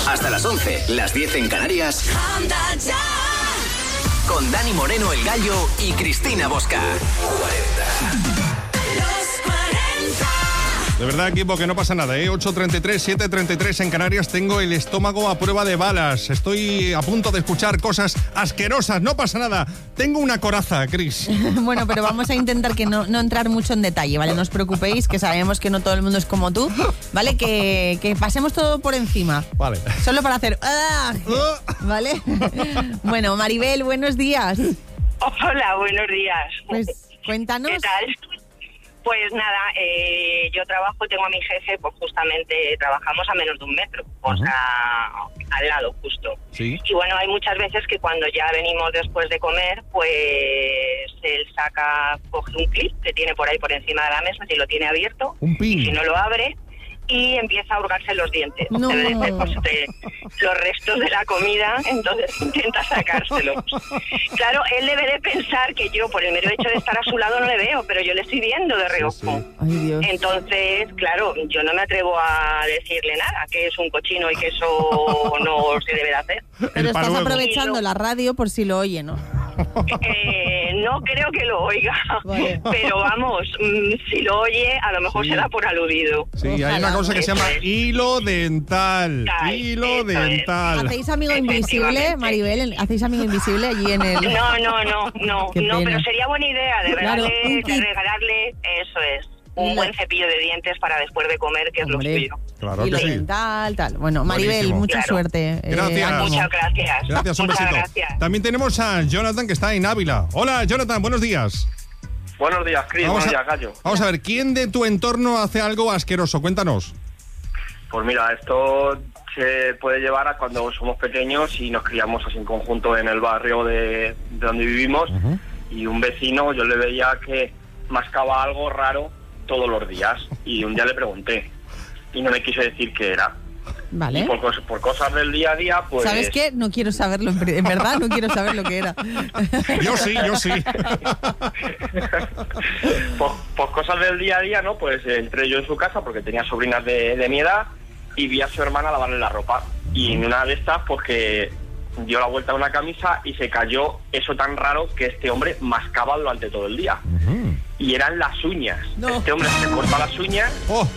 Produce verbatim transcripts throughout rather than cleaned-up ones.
Hasta las once, las diez en Canarias. Con Dani Moreno, el Gallo, y Cristina Bosca. cuarenta. De verdad, equipo, que no pasa nada, ¿eh? ocho treinta y tres, siete treinta y tres en Canarias. Tengo el estómago a prueba de balas. Estoy a punto de escuchar cosas asquerosas. No pasa nada. Tengo una coraza, Cris. Bueno, pero vamos a intentar que no, no entrar mucho en detalle, ¿vale? No os preocupéis, que sabemos que no todo el mundo es como tú, ¿vale? Que, que pasemos todo por encima. Vale. Solo para hacer... ¡ah! ¿Vale? Bueno, Maribel, buenos días. Hola, buenos días. Pues cuéntanos. ¿Qué tal? Pues nada, eh, yo trabajo, tengo a mi jefe, pues justamente trabajamos a menos de un metro, o uh-huh. sea, al lado justo. ¿Sí? Y bueno, hay muchas veces que cuando ya venimos después de comer, pues él saca, coge un clip que tiene por ahí por encima de la mesa, si lo tiene abierto, un pin. Y si no lo abre, y empieza a hurgarse los dientes. No. Debe de ser, pues, de los restos de la comida, entonces intenta sacárselos. Claro, él debe de pensar que yo, por el mero hecho de estar a su lado, no le veo, pero yo le estoy viendo de reojo. Sí, sí. Ay, Dios. Entonces, claro, yo no me atrevo a decirle nada, que es un cochino y que eso no se debe de hacer. Pero estás aprovechando la radio por si lo oye, ¿no? Eh, no creo que lo oiga, vale. Pero vamos, si lo oye, a lo mejor sí. será por aludido. Sí, ojalá. Hay una cosa que se llama hilo dental. Tal, hilo dental. Es. ¿Hacéis amigo invisible, Maribel? ¿Hacéis amigo invisible allí en el...? No, no, no, no, no, pero sería buena idea de regalarle, claro, de regalarle, eso es, un buen cepillo de dientes para después de comer, que Hombre. es lo suyo. Claro y que lo sí. dental, tal. Bueno, Maribel, Buenísimo. mucha claro. suerte. Gracias. Eh, Muchas gracias. Gracias, un Muchas besito. Gracias. También tenemos a Jonathan, que está en Ávila. Hola, Jonathan, buenos días. Buenos días, Cris. Buenos días, Gallo. Vamos a ver, ¿quién de tu entorno hace algo asqueroso? Cuéntanos. Pues mira, esto se puede llevar a cuando somos pequeños y nos criamos así en conjunto en el barrio de, de donde vivimos. Uh-huh. Y un vecino, yo le veía que mascaba algo raro todos los días. Y un día le pregunté y no me quiso decir qué era. Vale. Y por, cos- por cosas del día a día, pues... ¿Sabes qué? No quiero saberlo, en verdad no quiero saber lo que era. Yo sí, yo sí. por, por cosas del día a día, ¿no? Pues eh, entré yo en su casa porque tenía sobrinas de, de mi edad y vi a su hermana lavarle la ropa. Y en una de estas, pues que dio la vuelta a una camisa y se cayó eso tan raro que este hombre mascaba durante todo el día. Uh-huh. Y eran las uñas. No. Este hombre se corta las uñas... Oh.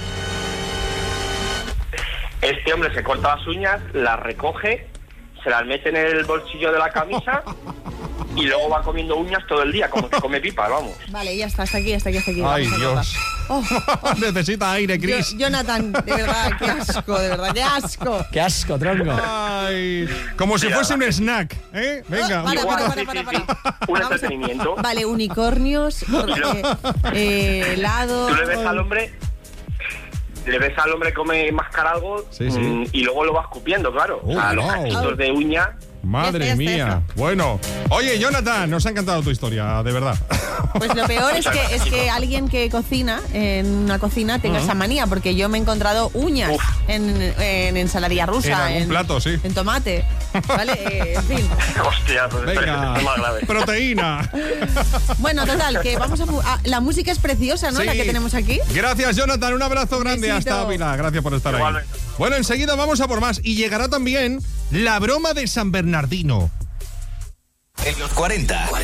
Este hombre se corta las uñas, las recoge, se las mete en el bolsillo de la camisa y luego va comiendo uñas todo el día, como que come pipa, vamos. Vale, ya está, hasta aquí, hasta aquí, hasta aquí. Ay, Dios. Oh, oh. Necesita aire, Cris. Yo, Jonathan, de verdad, qué asco, de verdad, qué asco. Qué asco, tronco. Ay, como si fuese un snack, ¿eh? Venga. Oh, para, Igual, para, para, sí, para, sí, para. sí. Un entretenimiento. Vale, unicornios, eh, eh, helado... Tú le ves al hombre... Le ves al hombre come mascar algo sí, sí. Mmm, y luego lo va escupiendo, claro. Oh, o sea, no. los cachitos de uña. Madre este, mía. este. Bueno, oye, Jonathan, nos ha encantado tu historia, de verdad. Pues lo peor es que es que alguien que cocina en una cocina tenga uh-huh. esa manía, porque yo me he encontrado uñas en, en ensaladilla rusa, en, en plato, sí, en tomate, ¿vale? Eh, en fin. Hostia, pues venga, es más grave. Proteína. Bueno, total, que vamos a, a la música es preciosa, ¿no? Sí. La que tenemos aquí. Gracias, Jonathan, un abrazo grande. Besito. Hasta Ávila. Gracias por estar Igual. ahí. Bueno, enseguida vamos a por más y llegará también la broma de San Bernardino. En los cuarenta,